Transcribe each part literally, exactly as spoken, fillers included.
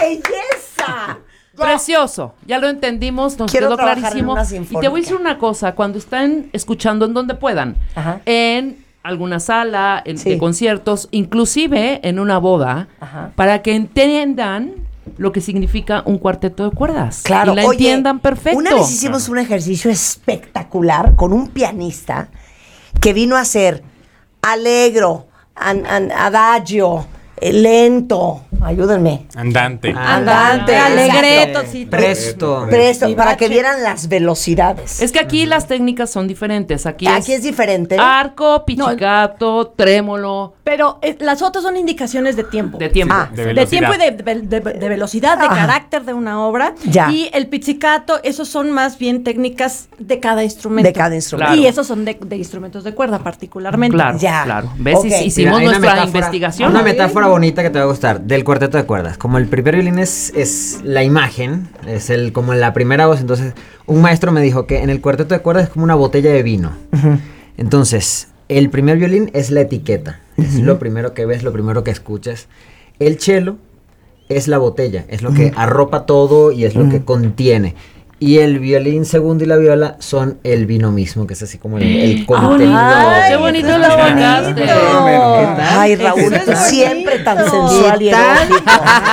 belleza! Precioso, ya lo entendimos, nos Quiero quedó trabajar clarísimo. en una Y sinfónica. te voy a decir una cosa, cuando están escuchando en donde puedan, Ajá. en alguna sala en, Sí. de conciertos, inclusive en una boda, Ajá. para que entiendan lo que significa un cuarteto de cuerdas. Claro, y la oye, entiendan perfecto. Una vez hicimos un ejercicio espectacular con un pianista que vino a hacer allegro, an- an- adagio, eh, lento, ayúdenme. Andante. Andante, alegreto, exacto. sí. Presto. Presto, Sí, para bache. que vieran las velocidades. Es que aquí las técnicas son diferentes. Aquí, Aquí es diferente. arco, pichicato, trémolo, Pero eh, las otras son indicaciones de tiempo. de tiempo. Ah. De De velocidad. tiempo y de, de- de- de velocidad, de Ajá. carácter de una obra. Ya. Y el pizzicato, esos son más bien técnicas de cada instrumento. De cada instrumento. Claro. Y esos son de, de instrumentos de cuerda particularmente. Claro, Ya. claro. ¿Ves? Ok. Hicimos Mira, hay una nuestra metáfora- investigación. Una metáfora bonita que te va a gustar del cuarteto de cuerdas. Como el primer violín es, es la imagen, es el como la primera voz, entonces un maestro me dijo que en el cuarteto de cuerdas es como una botella de vino. Entonces, el primer violín es la etiqueta. Es lo primero que ves, lo primero que escuchas. El cello es la botella, es lo que arropa todo y es lo que contiene. Y el violín segundo y la viola son el vino mismo, que es así como el, el contenido. Ay, qué bonito lo explicaste. ¿Qué tal? Ay, Raúl, Eso tú es siempre tan bonito. sensual y ¿Qué tal? erótico.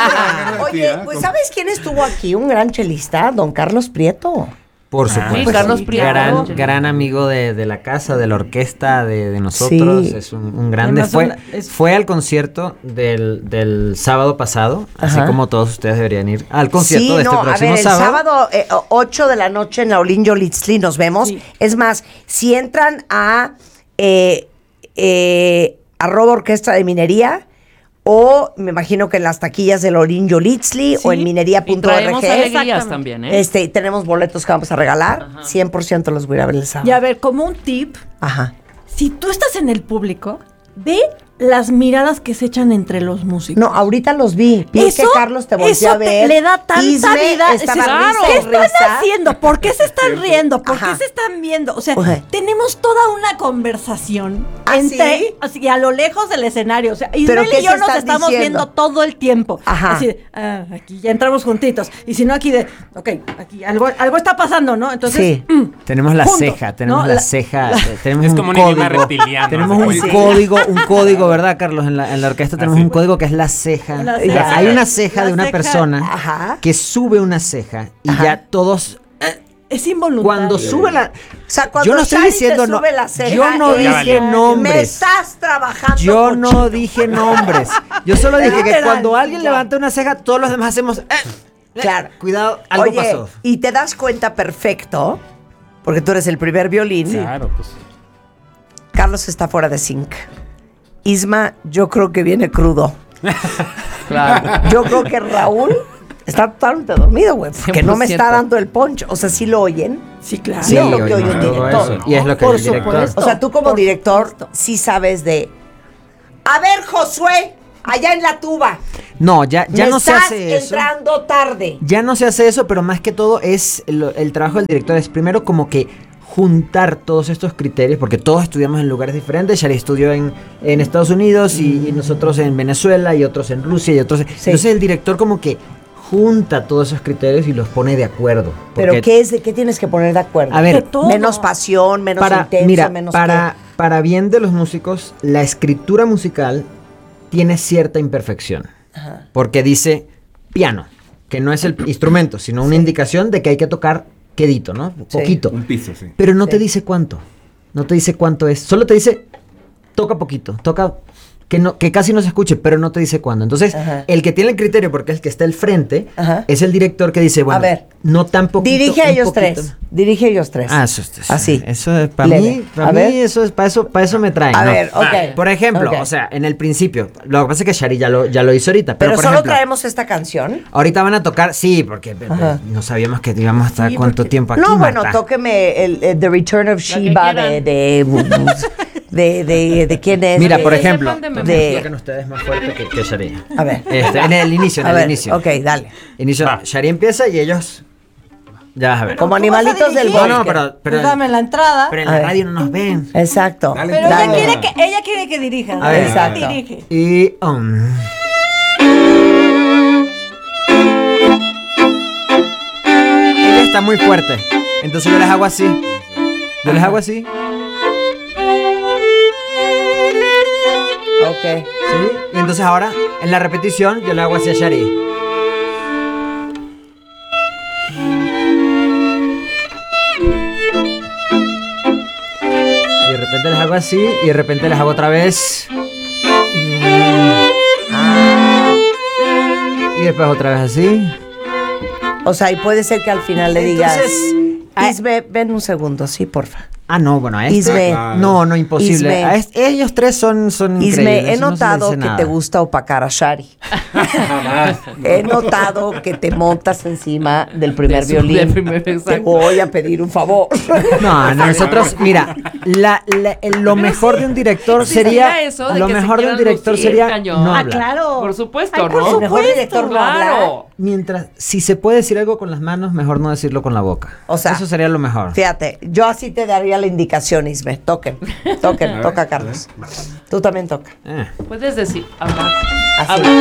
Oye, pues ¿sabes quién estuvo aquí? Un gran chelista, don Carlos Prieto. Por Ah, supuesto. sí, Carlos Prieto. Gran, gran amigo de, de la casa, de la orquesta, de, de nosotros. Sí. Es un, un grande. Además, Fue, una- es- fue al concierto del, del sábado pasado, así Ajá. como todos ustedes deberían ir al concierto Sí, de este no, a próximo ver, el sábado. sábado eh, ocho de la noche en la Olin Yolitzli nos vemos. Sí. Es más, si entran a eh, eh, arroba orquesta de minería o me imagino que en las taquillas de la Olin Yolitzli Sí. o en Y minería.org traemos alegrías Exactamente. también, ¿eh? este, tenemos boletos que vamos a regalar. cien por ciento los voy a ir a ver el sábado. Y a ver, como un tip, Ajá. si tú estás en el público, ve las miradas que se echan entre los músicos. No, ahorita los vi. Vi que Carlos te volteó eso a ver. le da tanta Isme vida. estaba Dices, risa y ¿qué están risa. haciendo? ¿Por qué se están riendo? ¿Por Ajá. qué se están viendo? O sea, Ajá. tenemos toda una conversación ¿Ah, entre, sí? así, a lo lejos del escenario. O sea, ¿Pero Ismael qué y yo se nos están estamos diciendo? viendo todo el tiempo. Ajá. Así de, ah, aquí ya entramos juntitos. Y si no, aquí de, ok, aquí algo, algo está pasando, ¿no? Entonces, Sí. mm, Tenemos la juntos, ceja, tenemos ¿no? la, La- ceja, eh, tenemos Es un como un idioma código. reptiliano. Tenemos un Sí. código, un código, ¿verdad, Carlos? En la, en la orquesta tenemos Así. un código que es la ceja. La Ya, ceja. hay una ceja La de una ceja. persona Ajá. que sube una ceja y Ajá. ya todos es involuntario. cuando sube la O sea, cuando Yo no estoy Shari diciendo te no- sube la ceja, yo no es, dije nombres. Me estás trabajando. Yo cochino. no dije nombres. Yo solo dije que Literal, cuando alguien ya. levanta una ceja, todos los demás hacemos. eh, eh, Claro. Cuidado, algo Oye, pasó. y te das cuenta perfecto, porque tú eres el primer violín. Claro, pues. Carlos está fuera de zinc. Isma, yo creo que viene crudo. Claro. Yo creo que Raúl está totalmente dormido, güey, porque no me está cien por ciento. dando el punch. O sea, ¿sí lo oyen? Sí, claro. Sí, es lo que oye, oye el todo director. eso. Y es lo que Por el director. supuesto. O sea, tú como Por director supuesto. sí sabes de... A ver, Josué, allá en la tuba. No, ya, ya me no se estás hace eso. entrando tarde. Ya no se hace eso, pero más que todo es el, el trabajo del director. Es primero como que juntar todos estos criterios, porque todos estudiamos en lugares diferentes. Shari estudió en, en Estados Unidos y, y nosotros en Venezuela y otros en Rusia y otros. Entonces el director como que junta todos esos criterios y los pone de acuerdo. ¿Pero porque qué es? ¿De qué tienes que poner de acuerdo? A ver, De todo. menos pasión, menos para, intenso, mira, menos... para, para bien de los músicos, la escritura musical tiene cierta imperfección. Ajá. Porque dice piano, que no es el instrumento, sino una indicación de que hay que tocar quedito, ¿no? Sí. Poquito. Un piso, sí. Pero no Sí. te dice cuánto. No te dice cuánto es. Solo te dice, toca poquito, toca que no que casi no se escuche, pero no te dice cuándo. Entonces, Ajá. el que tiene el criterio, porque es el que está al frente, Ajá. es el director que dice, bueno, A ver. no tan poquito. Dirige a un ellos poquito. tres. Dirige a ellos tres. Ah, eso, eso, Así. Eso es para Leve. mí, para A mí ver. eso es para eso, para eso me traen. A ¿no? ver, ok. Por ejemplo, Ok. o sea, en el principio, lo que pasa es que Shari ya lo, ya lo hizo ahorita, pero, Pero por solo ejemplo, traemos esta canción. ahorita van a tocar, sí, porque eh, Ajá. no sabíamos que íbamos a estar Sí, cuánto porque- tiempo aquí. No, bueno, Marta. tóqueme el, el The Return of que Shiva de quieran. de, de, de, de quién es. Mira, de- por que ejemplo, sepan de memoria. toquen ustedes más fuerte que, que Shari. A ver. Este, en el inicio, en A el ver, inicio. ok, dale. Inicio, Va. Shari empieza y ellos ya vas a ver. Como ¿Tú vas a animalitos del dirigir? bosque. No, no, pero, pero, Pues dame la entrada. pero en A la ver. radio no nos ven. Exacto. Dale, Pero Dale. ella quiere que ella quiere que dirija. A ver. Exacto. Dirige. Y um, está muy fuerte. Entonces yo les hago así. Yo les hago así. Ok. ¿Sí? Y entonces ahora, en la repetición, yo le hago así a Shari. Y de repente les hago así, y de repente les hago otra vez. Y después otra vez así. O sea, y puede ser que al final le digas... Entonces, Isbe, ven un segundo, sí, porfa. Ah, no, bueno, a este... Isbe. No, no, imposible. Isbe. A este- ellos tres son, son increíbles. Isme, he eso no se notado dice que nada. te gusta opacar a Shari. Jamás. He notado que te montas encima del primer De su- violín. del primer, Te exacto. voy a pedir un favor. No, no, nosotros, mira, la, la- el- lo mejor de un director Sí, sería, sería eso de lo que se mejor de un quieran director lucir, sería cañón. no Ah, hablar. claro. Por supuesto, Ay, por ¿no? supuesto. Mejor director no hablar. Claro. Mientras, si se puede decir algo con las manos, mejor no decirlo con la boca. O sea, eso sería lo mejor. Fíjate, yo así te daría la indicación, Isme. Toquen, toquen, toca, Carlos. Tú también toca. Eh. Puedes decir, hablar. Así. Hablar.